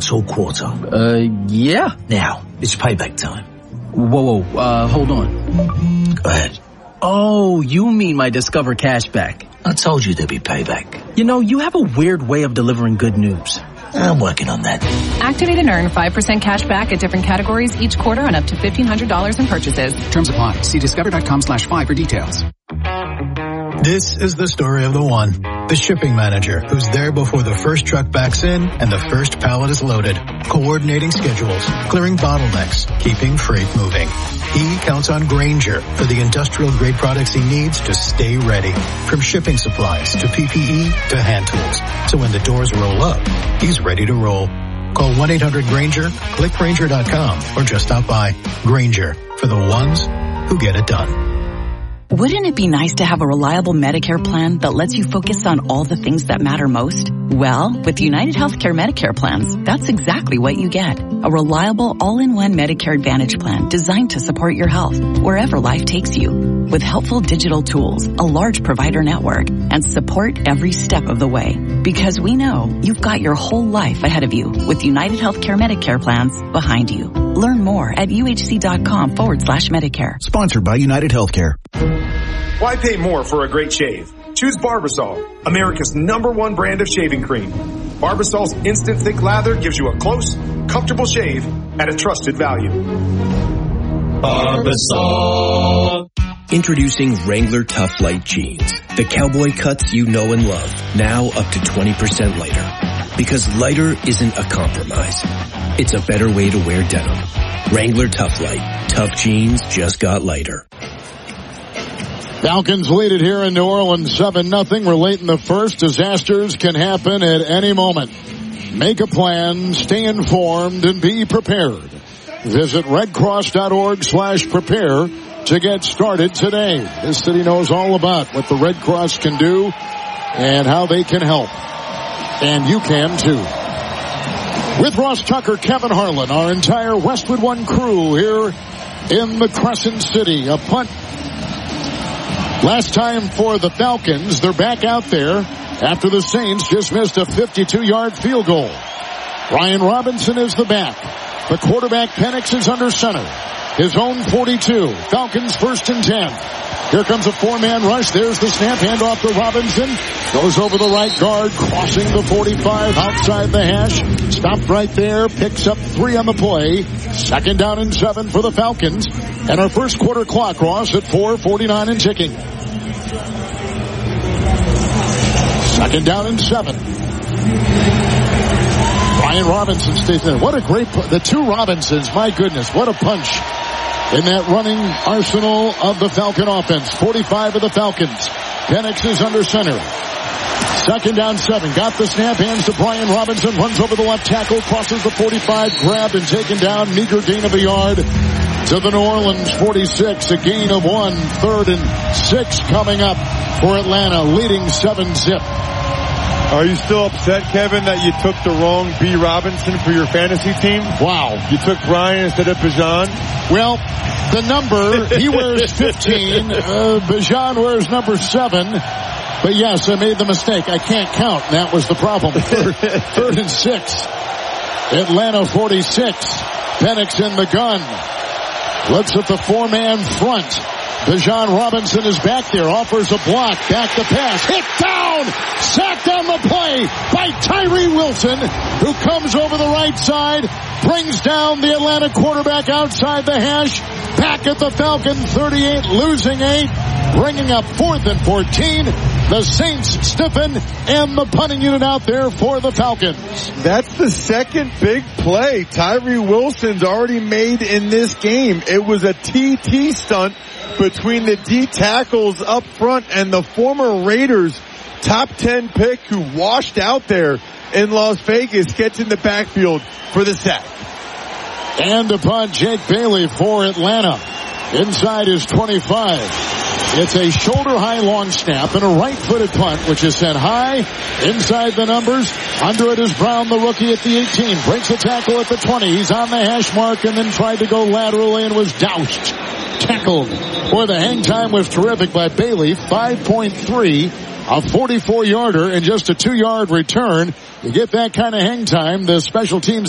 tall quarter? Yeah. Now, it's payback time. Whoa, hold on. Go ahead. Oh, you mean my Discover Cashback. I told you there'd be payback. You know, you have a weird way of delivering good news. I'm working on that. Activate and earn 5% cash back at different categories each quarter on up to $1,500 in purchases. Terms apply. See discover.com/5 for details. This is the story of the one. The shipping manager who's there before the first truck backs in and the first pallet is loaded. Coordinating schedules, clearing bottlenecks, keeping freight moving. He counts on Grainger for the industrial grade products he needs to stay ready. From shipping supplies to PPE to hand tools. So when the doors roll up, he's ready to roll. Call 1-800-GRAINGER, click Grainger.com, or just stop by. Grainger, for the ones who get it done. Wouldn't it be nice to have a reliable Medicare plan that lets you focus on all the things that matter most? Well, with United Healthcare Medicare plans, that's exactly what you get. A reliable all-in-one Medicare Advantage plan designed to support your health wherever life takes you. With helpful digital tools, a large provider network, and support every step of the way. Because we know you've got your whole life ahead of you with United Healthcare Medicare plans behind you. Learn more at uhc.com/Medicare. Sponsored by United Healthcare. Why pay more for a great shave? Choose Barbasol, America's #1 brand of shaving cream. Barbasol's instant thick lather gives you a close, comfortable shave at a trusted value. Barbasol. Introducing Wrangler Tough Light Jeans. The cowboy cuts you know and love. Now up to 20% lighter. Because lighter isn't a compromise. It's a better way to wear denim. Wrangler Tough Light. Tough jeans just got lighter. Falcons lead it here in New Orleans 7-0. We're late in the first. Disasters can happen at any moment. Make a plan, stay informed, and be prepared. Visit redcross.org/prepare to get started today. This city knows all about what the Red Cross can do and how they can help. And you can too. With Ross Tucker, Kevin Harlan, our entire Westwood One crew here in the Crescent City. A punt last time for the Falcons. They're back out there after the Saints just missed a 52-yard field goal. Ryan Robinson is the back. The quarterback, Penix, is under center. His own 42. Falcons 1st and 10. Here comes a 4-man rush. There's the snap. Handoff to Robinson. Goes over the right guard, crossing the 45 outside the hash. Stopped right there. Picks up 3 on the play. 2nd down and 7 for the Falcons. And our first quarter clock, Ross, at 4:49 and ticking. 2nd down and 7. Ryan Robinson stays there. What a great, the 2 Robinsons, my goodness, what a punch in that running arsenal of the Falcon offense. 45 of the Falcons. Penix is under center. 2nd down 7. Got the snap, hands to Brian Robinson, runs over the left tackle, crosses the 45, grabbed and taken down, meager gain of a yard to the New Orleans 46. A gain of 1, 3rd and 6 coming up for Atlanta, leading 7-0. Are you still upset, Kevin, that you took the wrong B. Robinson for your fantasy team? Wow. You took Brian instead of Bijan? Well, the number, he wears 15. Bijan wears number 7. But yes, I made the mistake. I can't count. That was the problem. 3rd and 6. Atlanta 46. Penix in the gun. Looks at the 4-man front. Bijan Robinson is back there, offers a block, back the pass, hit down, sacked on the play by Tyree Wilson, who comes over the right side, brings down the Atlanta quarterback outside the hash, back at the Falcon 38, losing 8, bringing up 4th and 14. The Saints stiffen, and the punting unit out there for the Falcons. That's the second big play Tyree Wilson's already made in this game. It was a TT stunt between the D tackles up front and the former Raiders top 10 pick who washed out there in Las Vegas gets in the backfield for the sack. And upon Jake Bailey for Atlanta. Inside is 25. It's a shoulder-high long snap and a right-footed punt, which is sent high inside the numbers. Under it is Brown, the rookie, at the 18. Breaks the tackle at the 20. He's on the hash mark and then tried to go laterally and was doused. Tackled. Boy, the hang time was terrific by Bailey. 5.3, a 44-yarder, and just a 2-yard return. You get that kind of hang time, the special teams